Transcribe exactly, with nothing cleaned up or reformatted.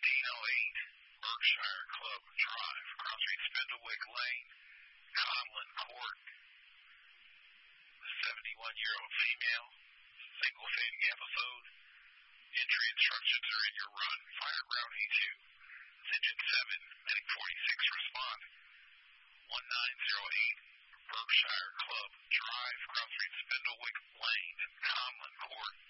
fifteen oh eight Berkshire Club Drive, Crossstreet Spindlewick Lane, Conlin Court. seventy-one-year-old female, single fainting episode. Entry instructions are in your run. Fire ground A two. Engine seven, medic forty-six, respond. one nine zero eight Berkshire Club Drive, Crossstreet Spindlewick Lane, Conlin Court.